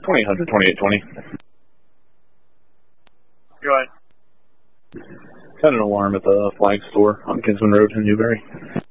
2800, 2820. Go ahead. Got an alarm at the Flag store on Kinsman Road in Newberry.